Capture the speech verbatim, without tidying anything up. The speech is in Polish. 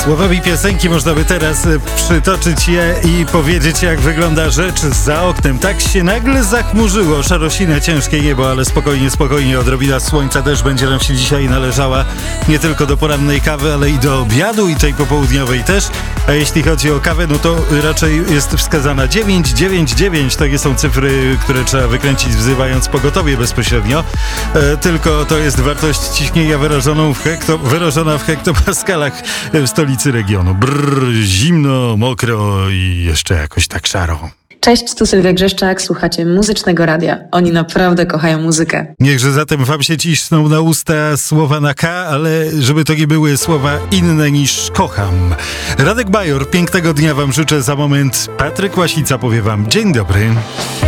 Słowami piosenki można by teraz przytoczyć je i powiedzieć, jak wygląda rzecz za oknem. Tak się nagle zachmurzyło, szarosine, ciężkie niebo, ale spokojnie, spokojnie, odrobina słońca też będzie nam się dzisiaj należała nie tylko do porannej kawy, ale i do obiadu i tej popołudniowej też. A jeśli chodzi o kawę, no to raczej jest wskazana dziewięć dziewięć dziewięć. Takie są cyfry, które trzeba wykręcić wzywając pogotowie bezpośrednio. E, tylko to jest wartość ciśnienia wyrażoną w hekto, wyrażona w hektopaskalach w stolicy regionu. Brrr, zimno, mokro i jeszcze jakoś tak szaro. Cześć, tu Sylwia Grzeszczak, słuchacie Muzycznego Radia. Oni naprawdę kochają muzykę. Niechże zatem wam się ciśną na usta słowa na K, ale żeby to nie były słowa inne niż kocham. Radek Bajor, pięknego dnia wam życzę. Za moment Patryk Łasica powie wam dzień dobry.